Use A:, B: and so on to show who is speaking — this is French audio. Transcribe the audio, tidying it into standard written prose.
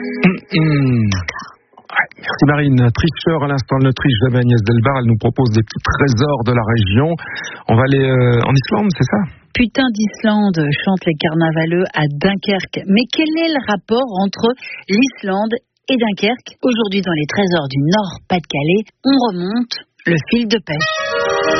A: Merci Marine. Tricheur à l'instant, ne triche jamais Agnès Delbar. Elle nous propose des petits trésors de la région. On va aller en Islande, c'est ça ?
B: Putain d'Islande, chantent les carnavaleux à Dunkerque. Mais quel est le rapport entre l'Islande et Dunkerque ? Aujourd'hui, dans les trésors du Nord-Pas-de-Calais, on remonte le fil de pêche.